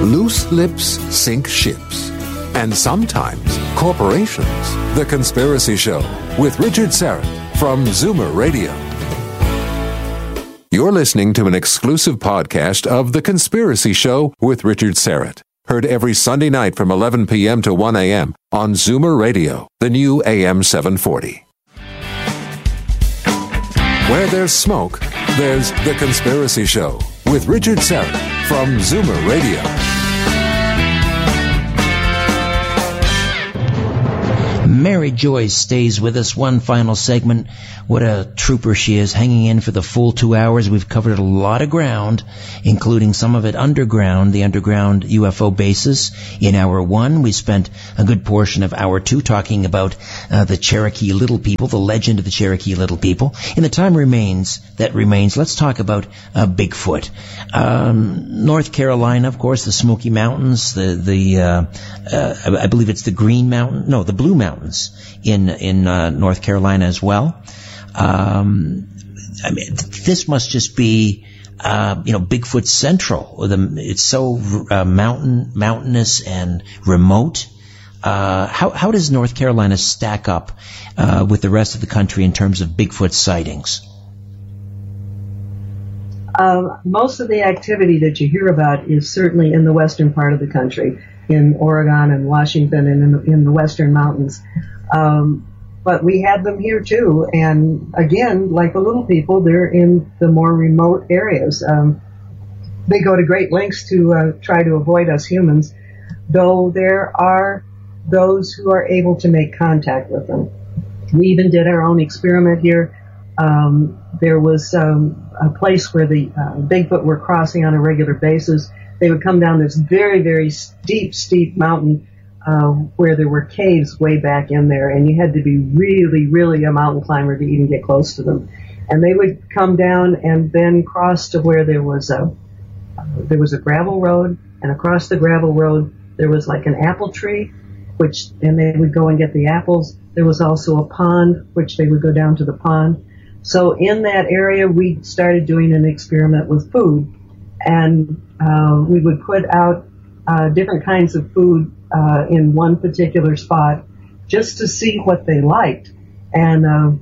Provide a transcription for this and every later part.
Loose lips sink ships. And sometimes corporations. The Conspiracy Show with Richard Syrett from Zoomer Radio. You're listening to an exclusive podcast of The Conspiracy Show with Richard Syrett. Heard every Sunday night from 11 p.m. to 1 a.m. on Zoomer Radio, the new AM 740. Where there's smoke, there's The Conspiracy Show with Richard Syrett from Zoomer Radio. Mary Joyce stays with us. One final segment. What a trooper she is, hanging in for the full 2 hours. We've covered a lot of ground, including some of it underground, the underground UFO bases. In hour one, we spent a good portion of hour two talking about the Cherokee Little People, the legend of the Cherokee Little People. In the time that remains, let's talk about Bigfoot. North Carolina, of course, the Smoky Mountains, I believe it's the the Blue Mountains in North Carolina as well. I mean, this must just be, Bigfoot Central. It's so mountainous and remote. How does North Carolina stack up with the rest of the country in terms of Bigfoot sightings? Most of the activity that you hear about is certainly in the western part of the country, in Oregon and Washington and in the western mountains. But we have them here too, and again, like the Little People, they're in the more remote areas. They go to great lengths to try to avoid us humans, though there are those who are able to make contact with them. We even did our own experiment here. There was a place where the Bigfoot were crossing on a regular basis. They would come down this very, very steep mountain where there were caves way back in there, and you had to be really, really a mountain climber to even get close to them. And they would come down and then cross to where there was a gravel road, and across the gravel road there was like an apple tree, and they would go and get the apples. There was also a pond, which they would go down to the pond. So in that area, we started doing an experiment with food, and we would put out different kinds of food in one particular spot just to see what they liked. And,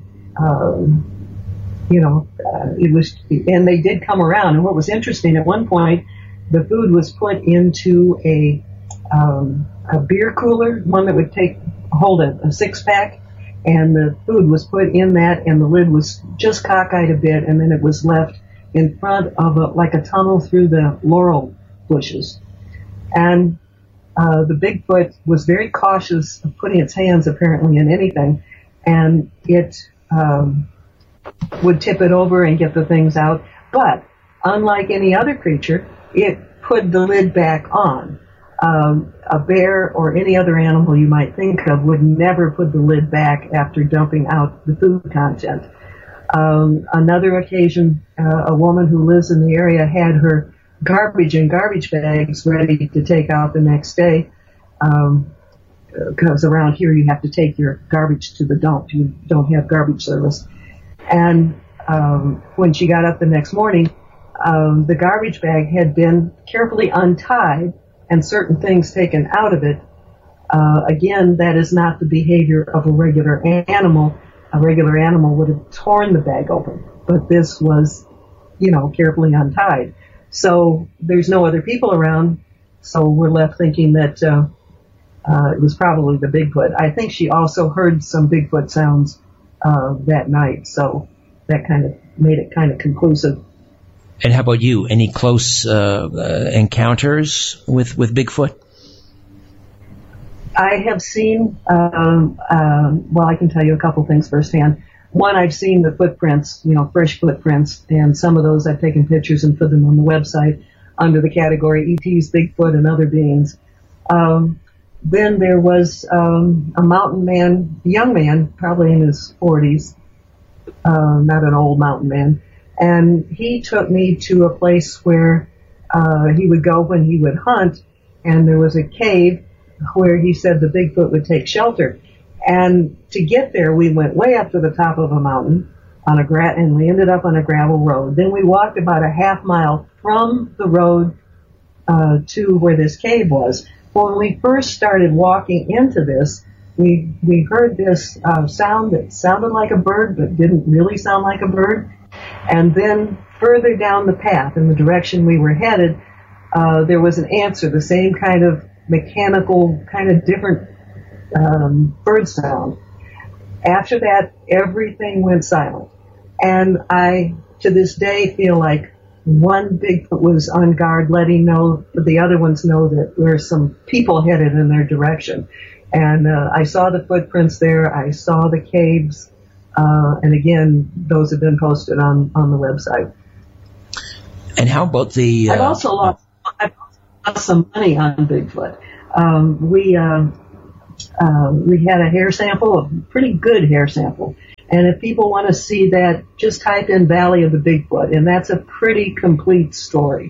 and they did come around. And what was interesting, at one point, the food was put into a beer cooler, one that would hold a six-pack, and the food was put in that, and the lid was just cockeyed a bit, and then it was left in front of a tunnel through the laurel bushes. And the Bigfoot was very cautious of putting its hands apparently in anything, and it would tip it over and get the things out. But unlike any other creature, it put the lid back on. A bear or any other animal you might think of would never put the lid back after dumping out the food content. Another occasion, a woman who lives in the area had her garbage in garbage bags ready to take out the next day, because around here you have to take your garbage to the dump. You don't have garbage service. And when she got up the next morning, the garbage bag had been carefully untied and certain things taken out of it. Again, that is not the behavior of a regular animal. A regular animal would have torn the bag open, but this was, carefully untied. So there's no other people around, so we're left thinking that it was probably the Bigfoot. I think she also heard some Bigfoot sounds that night, so that kind of made it kind of conclusive. And how about you? Any close encounters with Bigfoot? I have seen, I can tell you a couple things firsthand. One, I've seen the footprints, fresh footprints, and some of those I've taken pictures and put them on the website under the category ETs, Bigfoot, and other beings. Then there was a mountain man, a young man, probably in his 40s, not an old mountain man, and he took me to a place where he would go when he would hunt, and there was a cave where he said the Bigfoot would take shelter. And to get there, we went way up to the top of a mountain and we ended up on a gravel road. Then we walked about a half mile from the road to where this cave was. Well, when we first started walking into this, we heard this sound that sounded like a bird but didn't really sound like a bird. And then further down the path in the direction we were headed, there was an answer, the same kind of mechanical, kind of different bird sound. After that, everything went silent. And I, to this day, feel like one Bigfoot was on guard, letting the other ones know that there are some people headed in their direction. And I saw the footprints there. I saw the caves. And again, those have been posted on the website. And how about the... I've also lost some money on Bigfoot. We had a hair sample, a pretty good hair sample. And if people want to see that, just type in Valley of the Bigfoot, and that's a pretty complete story.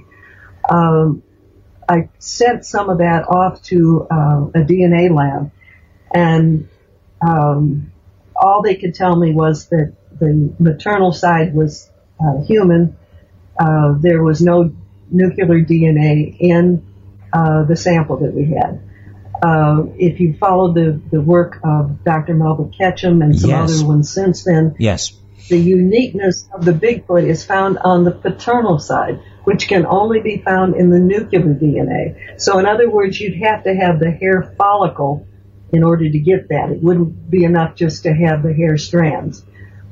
I sent some of that off to a DNA lab, and all they could tell me was that the maternal side was human. There was no nuclear DNA in the sample that we had. If you followed the work of Dr. Melba Ketchum and some other ones since then, the uniqueness of the Bigfoot is found on the paternal side, which can only be found in the nuclear DNA. So in other words, you'd have to have the hair follicle in order to get that. It wouldn't be enough just to have the hair strands.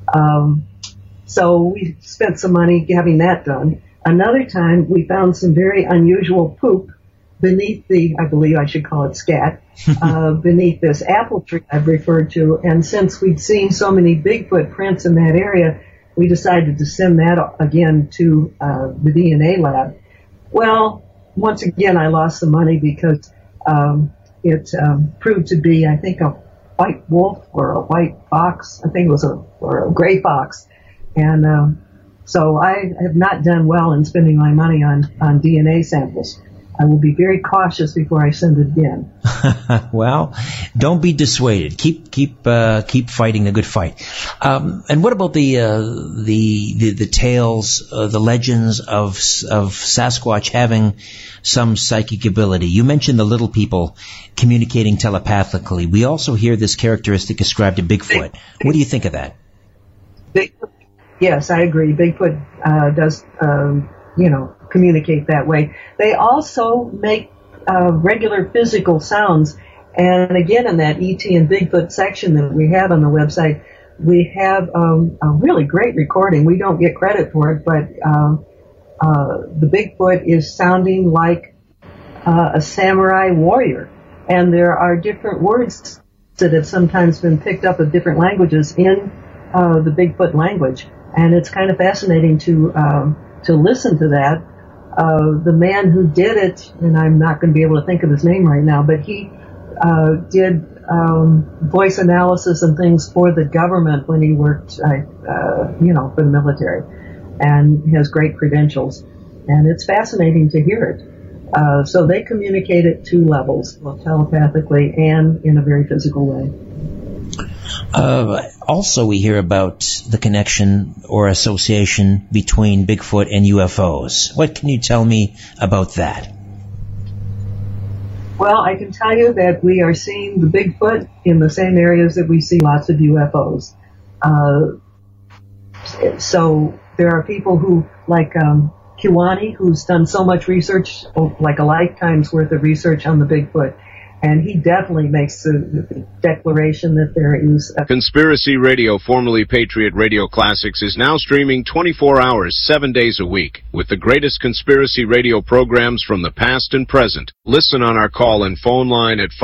So we spent some money having that done. Another time, we found some very unusual poop beneath I believe I should call it scat, beneath this apple tree I've referred to. And since we'd seen so many Bigfoot prints in that area, we decided to send that again to the DNA lab. Well, once again, I lost some money because it proved to be, I think, a white wolf or a white fox. I think it was a gray fox. And so I have not done well in spending my money on DNA samples. I will be very cautious before I send it again. Well, don't be dissuaded. Keep fighting the good fight. And what about the tales, the legends of Sasquatch having some psychic ability? You mentioned the little people communicating telepathically. We also hear this characteristic ascribed to Bigfoot. What do you think of that? Yes, I agree. Bigfoot does, communicate that way. They also make regular physical sounds. And again, in that E.T. and Bigfoot section that we have on the website, we have a really great recording. We don't get credit for it, but the Bigfoot is sounding like a samurai warrior. And there are different words that have sometimes been picked up of different languages in the Bigfoot language. And it's kind of fascinating to listen to that. The man who did it, and I'm not going to be able to think of his name right now, but he did voice analysis and things for the government when he worked, for the military, and has great credentials. And it's fascinating to hear it. So they communicate at two levels, both telepathically and in a very physical way. Also, we hear about the connection or association between Bigfoot and UFOs. What can you tell me about that? Well, I can tell you that we are seeing the Bigfoot in the same areas that we see lots of UFOs. So there are people who, like Kiwani, who's done so much research, like a lifetime's worth of research on the Bigfoot. And he definitely makes the declaration that there is a... Conspiracy Radio, formerly Patriot Radio Classics, is now streaming 24 hours, 7 days a week, with the greatest conspiracy radio programs from the past and present. Listen on our call and phone line at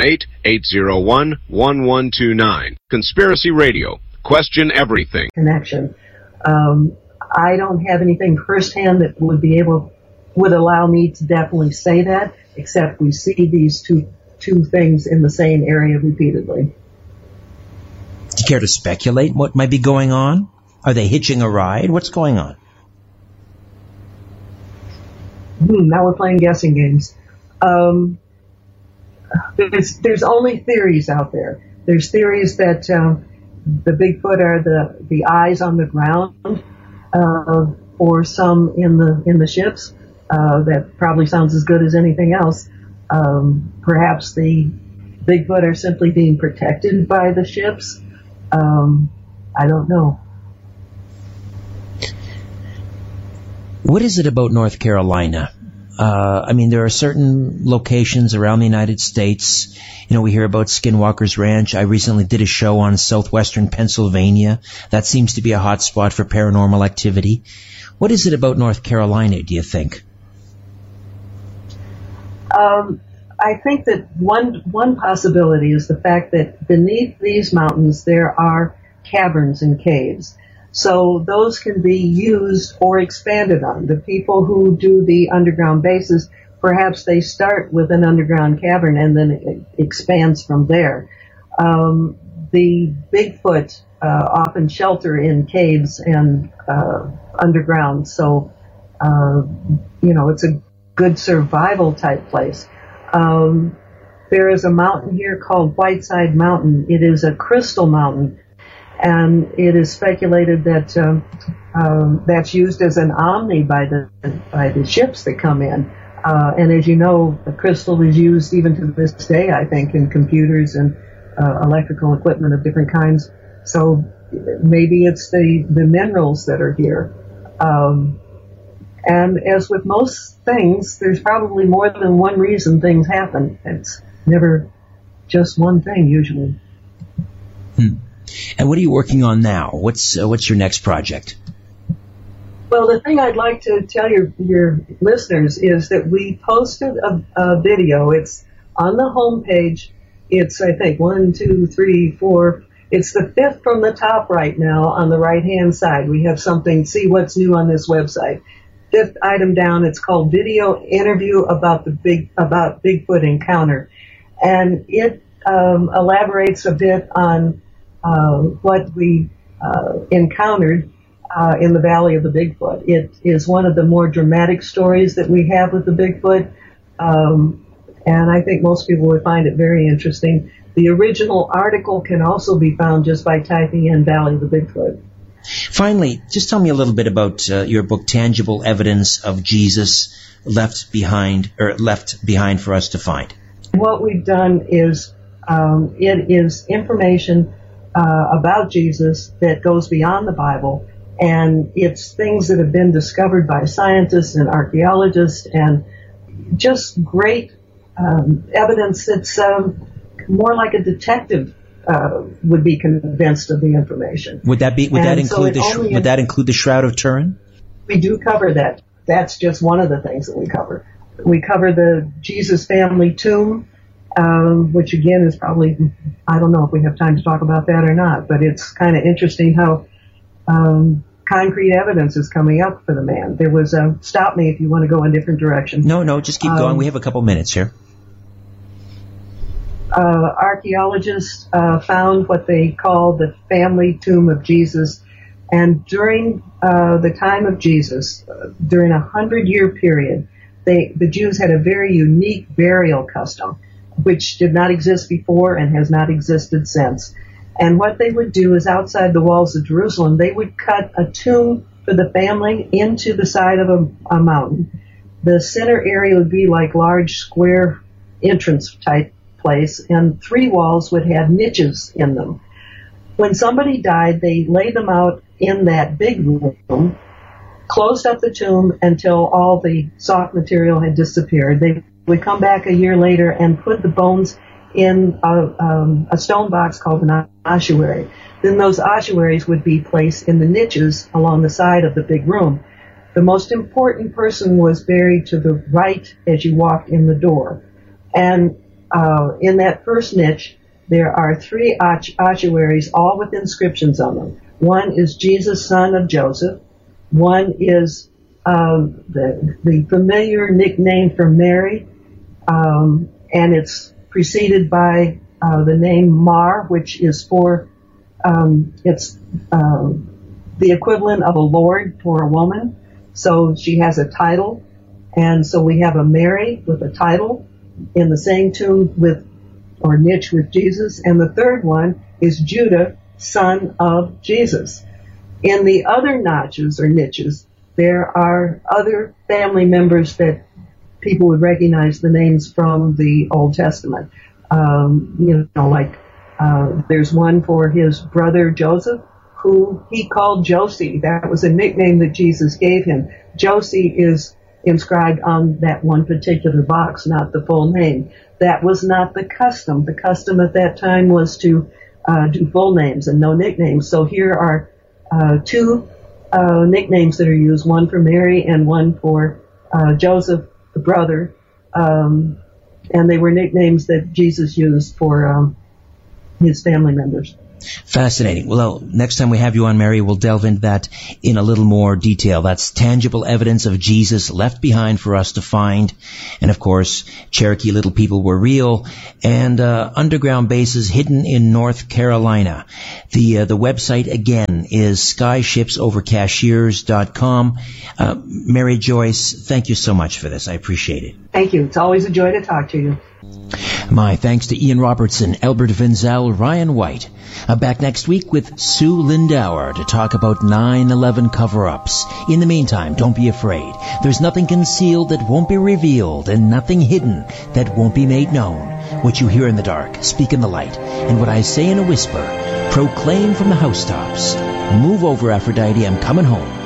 518-801-1129. Conspiracy Radio. Question everything. Connection. I don't have anything firsthand that would allow me to definitely say that, except we see these two things in the same area repeatedly. Do you care to speculate what might be going on? Are they hitching a ride? What's going on? Now we're playing guessing games. There's only theories out there. There's theories that the Bigfoot are the eyes on the ground, or some in the ships. that probably sounds as good as anything else. Perhaps the Bigfoot are simply being protected by the ships. I don't know. What is it about North Carolina? I mean, there are certain locations around the United States. You know, we hear about Skinwalker's Ranch. I recently did a show on southwestern Pennsylvania. That seems to be a hot spot for paranormal activity. What is it about North Carolina, do you think? I think that one possibility is the fact that beneath these mountains there are caverns and caves. So those can be used or expanded on. The people who do the underground bases, perhaps they start with an underground cavern and then it expands from there. The Bigfoot often shelter in caves and underground, so it's a good survival type place. There is a mountain here called Whiteside Mountain. It is a crystal mountain, and it is speculated that that's used as an omni by the ships that come in. And as you know, the crystal is used even to this day, I think, in computers and electrical equipment of different kinds. So maybe it's the minerals that are here. And as with most things, there's probably more than one reason things happen. It's never just one thing, usually. And what are you working on now? What's your next project? Well, the thing I'd like to tell your listeners is that we posted a video. It's on the homepage. It's, I think, 1, 2, 3, 4. It's the fifth from the top right now on the right-hand side. We have something, see what's new on this website. Fifth item down, it's called Video Interview about Bigfoot Encounter. And it elaborates a bit on what we encountered in the Valley of the Bigfoot. It is one of the more dramatic stories that we have with the Bigfoot, and I think most people would find it very interesting. The original article can also be found just by typing in Valley of the Bigfoot. Finally, just tell me a little bit about your book, Tangible Evidence of Jesus, left behind for us to find. What we've done is it is information about Jesus that goes beyond the Bible, and it's things that have been discovered by scientists and archaeologists, and just great evidence that's more like a detective would be convinced of the information. Would that include the Shroud of Turin? We do cover that. That's just one of the things that we cover. We cover the Jesus family tomb, which again is probably, I don't know if we have time to talk about that or not, but it's kind of interesting how concrete evidence is coming up for the man. There was stop me if you want to go in different directions. No, just keep going. We have a couple minutes here. Archaeologists found what they call the family tomb of Jesus, and during the time of Jesus, during a 100-year period, the Jews had a very unique burial custom, which did not exist before and has not existed since. And what they would do is outside the walls of Jerusalem, they would cut a tomb for the family into the side of a mountain. The center area would be like large square entrance type place, and 3 walls would have niches in them. When somebody died, they laid them out in that big room, closed up the tomb until all the soft material had disappeared. They would come back a year later and put the bones in a stone box called an ossuary. Then those ossuaries would be placed in the niches along the side of the big room. The most important person was buried to the right as you walked in the door. And in that first niche, there are 3 ossuaries, all with inscriptions on them. One is Jesus, son of Joseph. One is the familiar nickname for Mary, and it's preceded by the name Mar, which is for it's the equivalent of a lord for a woman. So she has a title, and so we have a Mary with a title in the same tomb or niche with Jesus, and the third one is Judah, son of Jesus. In the other notches or niches, There are other family members that people would recognize the names from the Old Testament. There's one for his brother Joseph, who he called Josie. That was a nickname that Jesus gave him. Josie is inscribed on that one particular box, not the full name. That was not the custom. The custom at that time was to do full names and no nicknames. So here are two nicknames that are used, one for Mary and one for Joseph, the brother. And they were nicknames that Jesus used for his family members. Fascinating. Well, next time we have you on, Mary, we'll delve into that in a little more detail. That's tangible evidence of Jesus left behind for us to find. And of course, Cherokee Little People were real, and underground bases hidden in North Carolina. The website again is skyshipsovercashiers.com. Mary Joyce, thank you so much for this. I appreciate it. Thank you. It's always a joy to talk to you. My thanks to Ian Robertson, Albert Vinzel, Ryan White. Back next week with Sue Lindauer to talk about 9/11 cover-ups. In the meantime, don't be afraid. There's nothing concealed that won't be revealed, and nothing hidden that won't be made known. What you hear in the dark, speak in the light, and what I say in a whisper, proclaim from the housetops. Move over, Aphrodite, I'm coming home.